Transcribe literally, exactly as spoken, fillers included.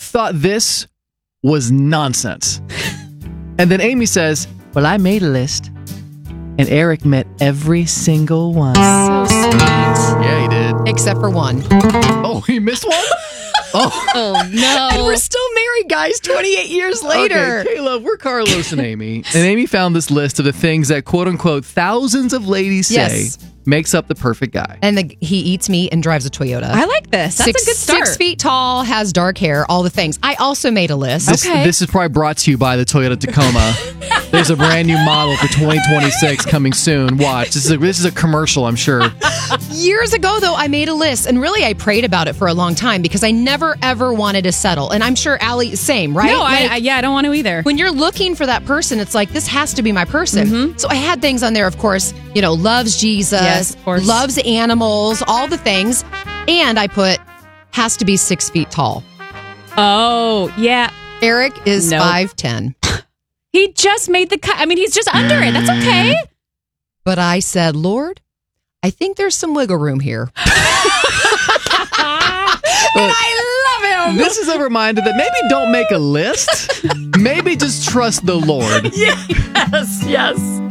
thought this was nonsense. And then Amy says, well, I made a list, and Eric met every single one. So sweet. Yeah, he did. Except for one. Oh, he missed one? Oh. Oh, no. And we're still married, guys, twenty-eight years later. Okay, Caleb, we're Carlos and Amy. And Amy found this list of the things that, quote unquote, thousands of ladies say Yes. makes up the perfect guy. And the, he eats meat and drives a Toyota. I like this. That's six, a good start. Six feet tall, has dark hair, all the things. I also made a list. This, Okay. this is probably brought to you by the Toyota Tacoma. There's a brand new model for twenty twenty-six coming soon. Watch. This is a, this is a commercial, I'm sure. Years ago, though, I made a list, and really I prayed about it for a long time because I never, ever wanted to settle. And I'm sure Allie, same, right? No, I, Like, I yeah, I don't want to either. when you're looking for that person, it's like, this has to be my person. Mm-hmm. So I had things on there, of course, you know, loves Jesus, Yes, of course. loves animals, all the things. And I put, has to be six feet tall. Oh, yeah. Eric is Nope. five ten. He just made the cut. I mean, he's just under it. That's okay. But I said, Lord, I think there's some wiggle room here. And I love him. This is a reminder that maybe don't make a list. Maybe just trust the Lord. Yes, yes.